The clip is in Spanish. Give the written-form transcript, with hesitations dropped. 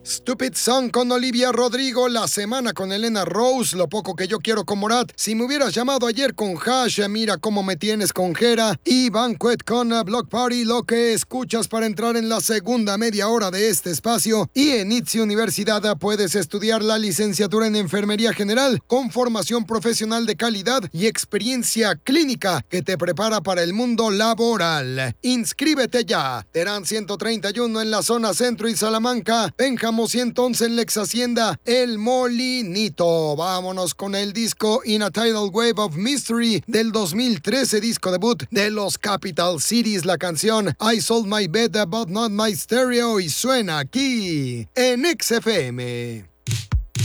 Stupid Song con Olivia Rodrigo, La Semana con Elena Rose, Lo poco que yo quiero con Morat, Si me hubieras llamado ayer con Hash, Mira cómo me tienes con Jera y Banquet con Block Party, lo que escuchas para entrar en la segunda media hora de este espacio. Y en ITZY Universidad puedes estudiar la licenciatura en Enfermería General con formación profesional de calidad y experiencia clínica que te prepara para el mundo laboral. Inscríbete ya. Terán 131 en la zona centro y Salamanca, Pénjamo 111 en Lex Hacienda, El Molinito. Vámonos con el disco In a Tidal Wave of Mystery del 2013, disco debut de los Capital Cities, la canción I Sold My Bed But Not My Stereo, y suena aquí en XFM.